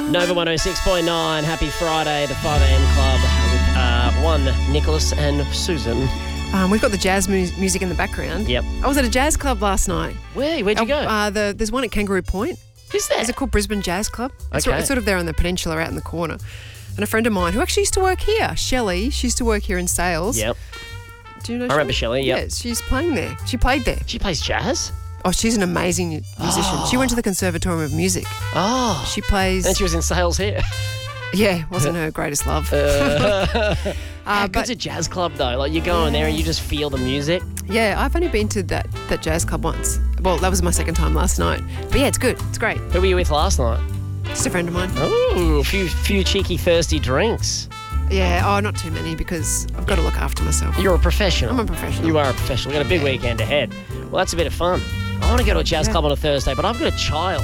Nova 106.9, happy Friday, the 5am club with Nicholas and Susan. We've got the jazz music in the background. Yep. I was at a jazz club last night. Where'd you go? There's one at Kangaroo Point. Is there? Is it called Brisbane Jazz Club? It's Okay. sort of there on the peninsula out in the corner. And a friend of mine who actually used to work here, Shelley, she used to work here in sales. Yep. Do you know I remember Shelley, yep. Yeah, she's playing there. She played there. She plays jazz? Oh, she's an amazing musician. She went to the Conservatorium of Music. Oh. She plays... And she was in sales here. Yeah, wasn't her greatest love. How good's a jazz club, though? Like, you go in there and you just feel the music. Yeah, I've only been to that jazz club once. Well, that was my second time last night. But yeah, it's good. It's great. Who were you with last night? Just a friend of mine. Oh, a few cheeky, thirsty drinks. Yeah, not too many because I've got to look after myself. You're a professional. I'm a professional. You are a professional. We've got a big weekend ahead. Well, that's a bit of fun. I want to go to a jazz club on a Thursday, but I've got a child.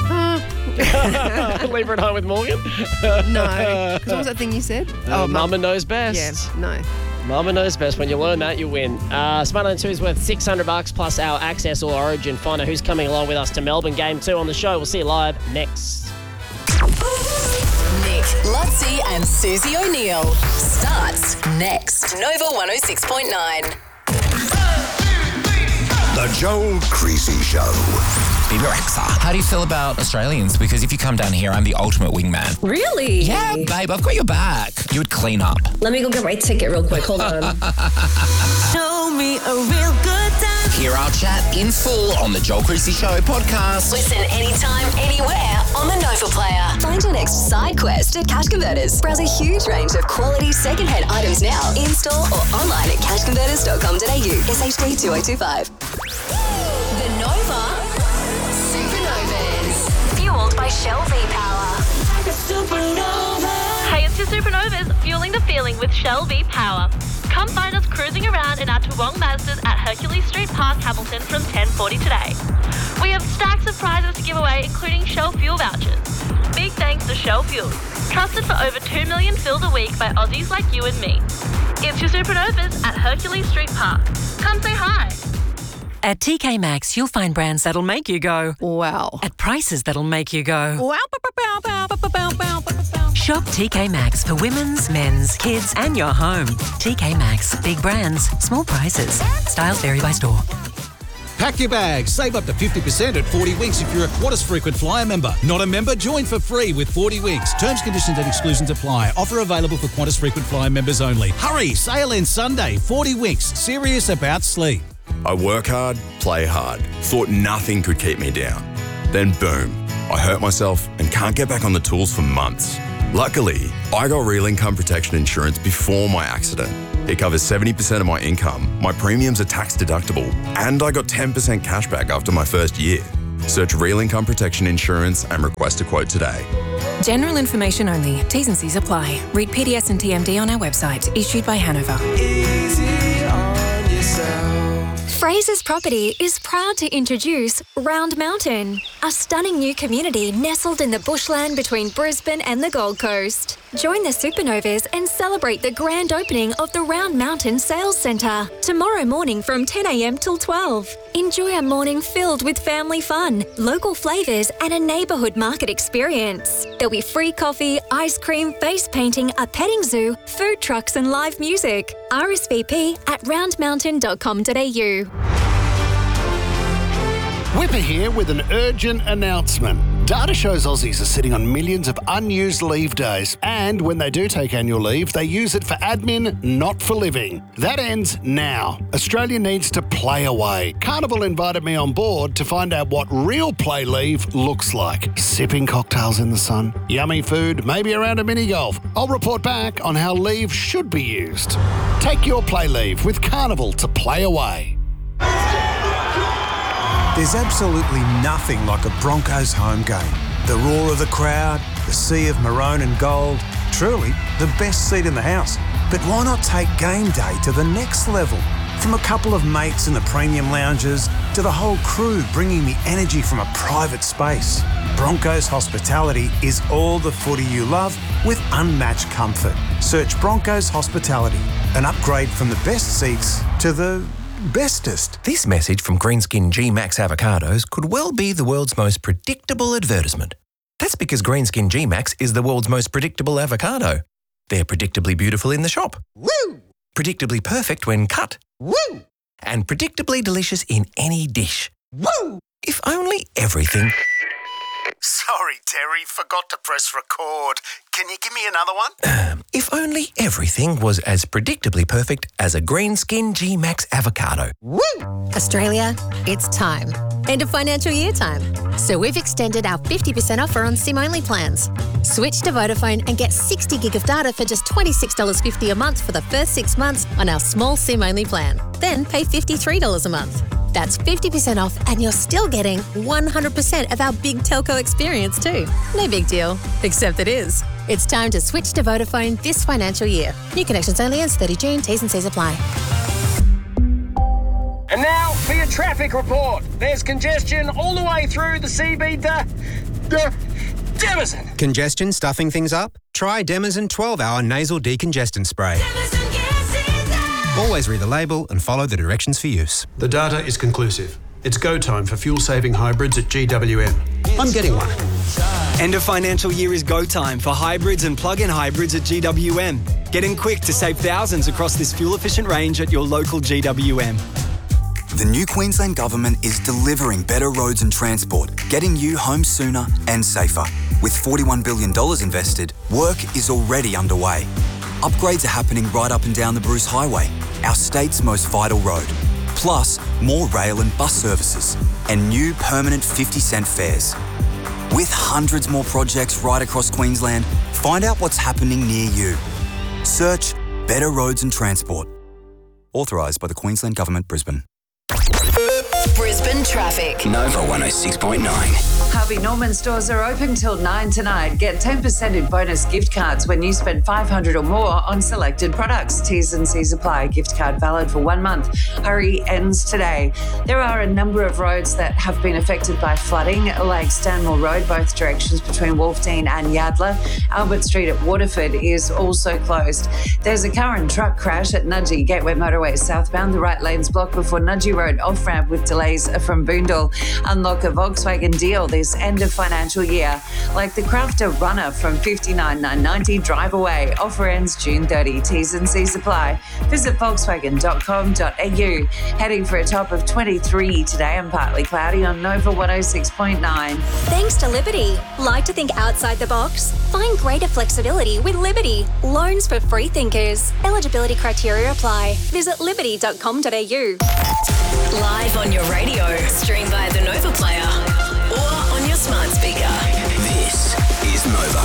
Leave her at home with Morgan? No. Because what was that thing you said? Mama knows best. Yeah, no. Mama knows best. When you learn that, you win. Smarter Than 2 is worth $600 plus our Access All Origin. Find out who's coming along with us to Melbourne Game 2 on the show. We'll see you live next. Nick, Lutzi and Susie O'Neill starts next. Nova 106.9. The Joel Creasy Show. How do you feel about Australians? Because if you come down here, I'm the ultimate wingman. Really? Yeah, babe, I've got your back. You would clean up. Let me go get my ticket real quick. Hold on. Show me a real good time. Hear our chat in full on the Joel Creasy Show podcast. Listen anytime, anywhere on the Nova Player. Find your next side quest at Cash Converters. Browse a huge range of quality second-hand items now, in-store or online at cashconverters.com.au. SHD 2025. The Nova Supernovas. Fueled by Shell V-Power. Hey, it's your Supernovas, fueling the feeling with Shell V-Power. Come find us cruising around in our Toowong Mazdas at Hercules Street Park, Hamilton from 10:40 today. We have stacks of prizes to give away, including Shell fuel vouchers. Big thanks to Shell Fuel, trusted for over 2 million fills a week by Aussies like you and me. It's your Supernovas at Hercules Street Park. Come say hi. At TK Maxx, you'll find brands that'll make you go, wow. At prices that'll make you go, Wow. Shop TK Maxx for women's, men's, kids, and your home. TK Maxx. Big brands, small prices. Styles vary by store. Pack your bags. Save up to 50% at 40 Winks if you're a Qantas frequent flyer member. Not a member? Join for free with 40 Winks. Terms, conditions and exclusions apply. Offer available for Qantas frequent flyer members only. Hurry! Sale ends Sunday. 40 Winks. Serious about sleep. I work hard, play hard. Thought nothing could keep me down. Then boom, I hurt myself and can't get back on the tools for months. Luckily, I got Real Income Protection Insurance before my accident. It covers 70% of my income, my premiums are tax deductible, and I got 10% cash back after my first year. Search Real Income Protection Insurance and request a quote today. General information only. T's and C's apply. Read PDS and TMD on our website. Issued by Hanover. Easy on yourself. Fraser's Property is proud to introduce Round Mountain, a stunning new community nestled in the bushland between Brisbane and the Gold Coast. Join the Supernovas and celebrate the grand opening of the Round Mountain Sales Centre tomorrow morning from 10 a.m. till 12. Enjoy a morning filled with family fun, local flavours and a neighbourhood market experience. There'll be free coffee, ice cream, face painting, a petting zoo, food trucks and live music. RSVP at roundmountain.com.au. Whipper here with an urgent announcement. Data shows Aussies are sitting on millions of unused leave days, and when they do take annual leave, they use it for admin, not for living. That ends now. Australia needs to play away. Carnival invited me on board to find out what real play leave looks like. Sipping cocktails in the sun, yummy food, maybe around a mini golf. I'll report back on how leave should be used. Take your play leave with Carnival to play away. There's absolutely nothing like a Broncos home game. The roar of the crowd, the sea of maroon and gold, truly the best seat in the house. But why not take game day to the next level? From a couple of mates in the premium lounges to the whole crew bringing the energy from a private space. Broncos Hospitality is all the footy you love with unmatched comfort. Search Broncos Hospitality, an upgrade from the best seats to the bestest. This message from Greenskin G-Max Avocados could well be the world's most predictable advertisement. That's That's because Greenskin G-Max is the world's most predictable avocado. They're predictably beautiful in the shop. Woo! Predictably perfect when cut. Woo! And predictably delicious in any dish. Woo! If only everything... Sorry, Terry, forgot to press record. Can you give me another one? If only everything was as predictably perfect as a Greenskin G-Max avocado. Woo! Australia, it's time. End of financial year time. So we've extended our 50% offer on SIM-only plans. Switch to Vodafone and get 60 gig of data for just $26.50 a month for the first 6 months on our small SIM-only plan. Then pay $53 a month. That's 50% off and you're still getting 100% of our big telco experience too. No big deal, except it is. It's time to switch to Vodafone this financial year. New connections only ends 30 June. T's and C's apply. And now for your traffic report. There's congestion all the way through the CB Demazin. Congestion stuffing things up? Try Demazin 12-hour nasal decongestant spray. Always read the label and follow the directions for use. The data is conclusive. It's go time for fuel-saving hybrids at GWM. I'm getting one. End of financial year is go time for hybrids and plug-in hybrids at GWM. Get in quick to save thousands across this fuel-efficient range at your local GWM. The new Queensland Government is delivering better roads and transport, getting you home sooner and safer. With $41 billion invested, work is already underway. Upgrades are happening right up and down the Bruce Highway, our state's most vital road. Plus, more rail and bus services, and new permanent 50-cent fares. With hundreds more projects right across Queensland, find out what's happening near you. Search Better Roads and Transport. Authorised by the Queensland Government, Brisbane. Brisbane traffic. Nova 106.9. Harvey Norman stores are open till 9 tonight. Get 10% in bonus gift cards when you spend $500 or more on selected products. T's and C's apply. Gift card valid for 1 month. Hurry ends today. There are a number of roads that have been affected by flooding, like Stanmore Road, both directions between Wolfdean and Yadla. Albert Street at Waterford is also closed. There's a car and truck crash at Nudgee Gateway Motorway southbound. The right lane's blocked before Nudgee Road off-ramp with delays from Boondall. Unlock a Volkswagen deal this end of financial year, like the Crafter Runner from $59,990 drive away. Offer ends June 30. T's and C's apply. Visit Volkswagen.com.au. Heading for a top of 23 today and partly cloudy on Nova 106.9. Thanks to Liberty. Like to think outside the box? Find greater flexibility with Liberty. Loans for free thinkers. Eligibility criteria apply. Visit liberty.com.au. Live on your radio. Stream via the Nova Player or on your smart speaker. This is Nova.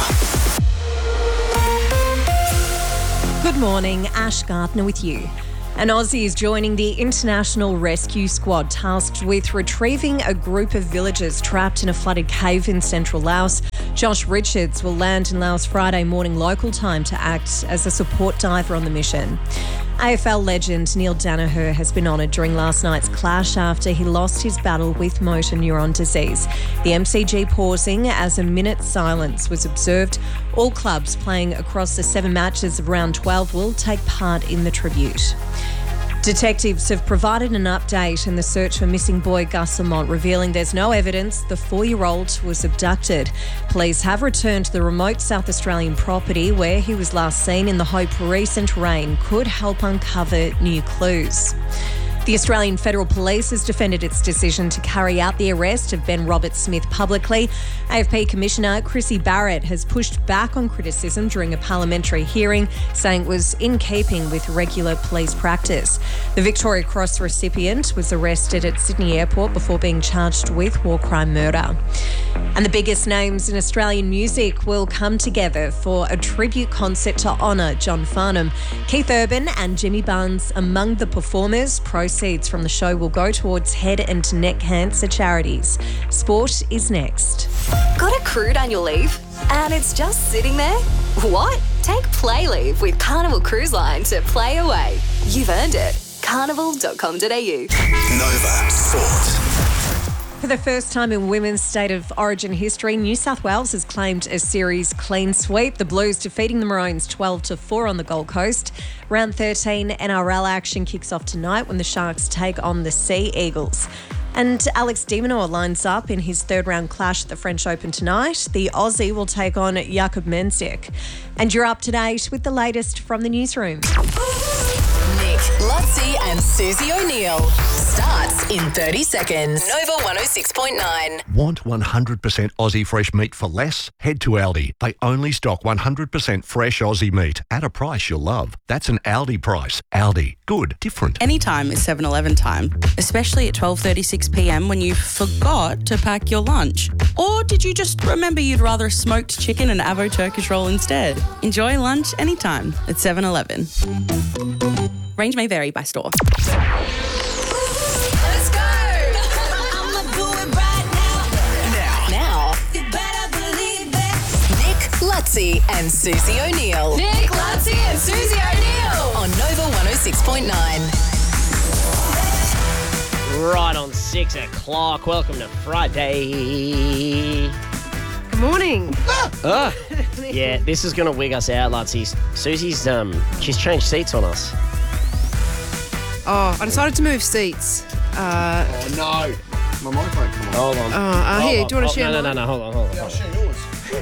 Good morning, Ash Gardner with you. An Aussie is joining the International Rescue Squad tasked with retrieving a group of villagers trapped in a flooded cave in central Laos. Josh Richards will land in Laos Friday morning local time to act as a support diver on the mission. AFL legend Neil Danaher has been honoured during last night's clash after he lost his battle with motor neuron disease. The MCG pausing as a minute's silence was observed. All clubs playing across the 7 matches of round 12 will take part in the tribute. Detectives have provided an update in the search for missing boy Gus Lamont, revealing there's no evidence the 4-year-old was abducted. Police have returned to the remote South Australian property where he was last seen in the hope recent rain could help uncover new clues. The Australian Federal Police has defended its decision to carry out the arrest of Ben Robert-Smith publicly. AFP Commissioner Chrissy Barrett has pushed back on criticism during a parliamentary hearing, saying it was in keeping with regular police practice. The Victoria Cross recipient was arrested at Sydney Airport before being charged with war crime murder. And the biggest names in Australian music will come together for a tribute concert to honour John Farnham. Keith Urban and Jimmy Barnes among the performers. Proceeds from the show will go towards head and neck cancer charities. Sport is next. Got accrued annual leave? And it's just sitting there? What? Take Play Leave with Carnival Cruise Line to play away. You've earned it. Carnival.com.au. Nova Sport. For the first time in women's state of origin history, New South Wales has claimed a series clean sweep. The Blues defeating the Maroons 12-4 on the Gold Coast. Round 13 NRL action kicks off tonight when the Sharks take on the Sea Eagles. And Alex de Minaur lines up in his third round clash at the French Open tonight. The Aussie will take on Jakub Mensik. And you're up to date with the latest from the newsroom. Nick, Lutzi and Susie O'Neill. Starts in 30 seconds. Nova 106.9. Want 100% Aussie fresh meat for less? Head to Aldi. They only stock 100% fresh Aussie meat at a price you'll love. That's an Aldi price. Aldi. Good. Different. Anytime is 7-Eleven time, especially at 12:36 p.m. when you forgot to pack your lunch. Or did you just remember you'd rather a smoked chicken and avo Turkish roll instead? Enjoy lunch anytime at 7-Eleven. Range may vary by store. Let's go! I'ma do it right now. Now. You better believe it. Nick, Lutzi and Susie O'Neill. Nick, Lutzi and Susie O'Neill. On Nova 106.9. Right on 6 o'clock. Welcome to Friday. Good morning. Yeah, this is going to wig us out, Lutzi. Susie's, she's changed seats on us. Oh, I decided to move seats. Oh, no. My mic won't come on. Hold on. Here, do you want to share No, hold on. Yeah, I'll share yours.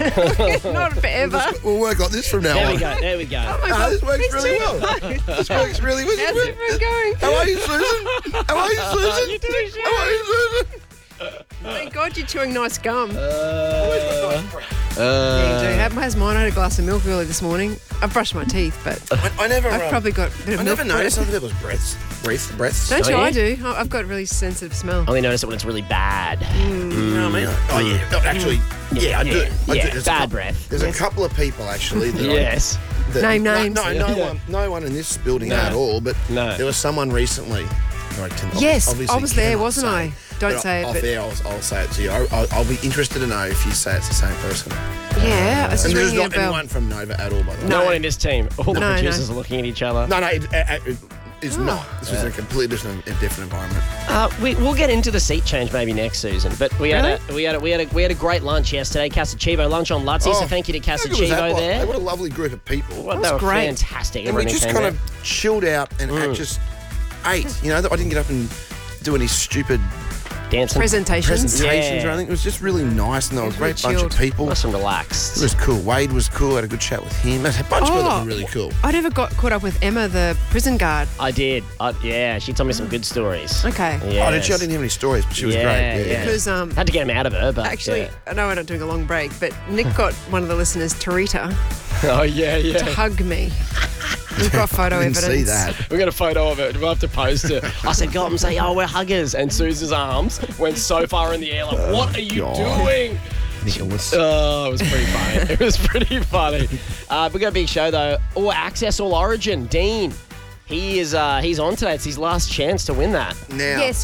Not forever. We'll work like this from now on. There we go. Oh my God, This works these really two- well. This works really well. How's everyone going? How are you, Susan? How are you, Susan? You're doing shit. How are you, Susan? Thank God you're chewing nice gum. Where's my nice breath? How's mine? I had a glass of milk early this morning. I've brushed my teeth, but I never. I've probably got a bit of I milk never noticed breath. other people's breaths. Don't you? you? I do. I've got a really sensitive smell. Only notice it when it's really bad. You know what I mean? Oh yeah. No, actually, yeah, I do. Yeah, I do. There's bad breath. There's a couple of people actually. That Yes. Name names. No one in this building No. at all. But No. there was someone recently. Yes, obviously I was there, cannot wasn't say, I? Don't but say it, Off but- air, I'll say it to you. I'll be interested to know if you say it's the same person. Yeah, I was And just there's ringing a not bell. anyone from Nova at all, by the way. No one in this team. All the No, producers no. are looking at each other. No, it's not. This was a completely different environment. We'll get into the seat change maybe next, Susan. But we had a great lunch yesterday. Casa Chivo lunch on Lutzi. So thank you to Casa Look at that, Chivo there. What a lovely group of people. Well, they were fantastic. And we Everyone just came kind out. of chilled out and just ate. You know, I didn't get up and do any stupid dancing presentations or anything. It was just really nice, and there was a great bunch of people. Nice and relaxed. It was cool. Wade was cool. I had a good chat with him. A bunch of them were really cool. I never got caught up with Emma, the prison guard. I did. Yeah, she told me some good stories. Okay. Yes. Oh, did she? I didn't have any stories, but she was great. Yeah. Because had to get him out of her, but actually, I know we're not doing a long break, but Nick got one of the listeners, Tarita, Oh yeah. to hug me. We've got photo I didn't evidence. see that. We got a photo of it. We'll have to post it. I said, go up and say, oh, we're huggers. And Susan's arms went so far in the air, like, what are you doing? Nicholas. Oh, it was pretty funny. It was pretty funny. We got a big show, though. All Access, All Origin. Dean. He's on today. It's his last chance to win that. Now. Yes.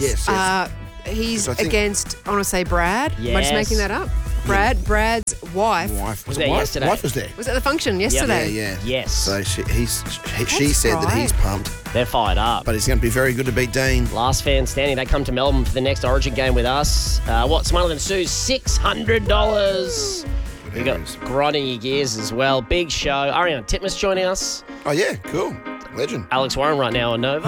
He's against, I want to say Brad. Am I just making that up? Brad's wife. Was there yesterday. Wife was there. Was at the function yesterday. Yeah. Yes. So she said that he's pumped. They're fired up. But he's going to be very good to beat Dean. Last fan standing. They come to Melbourne for the next Origin game with us. Smarter Than Sue's $600. We got grinding your gears as well. Big show. Ariana Titmus joining us. Oh, yeah. Cool. Legend. Alex Warren right now on Nova.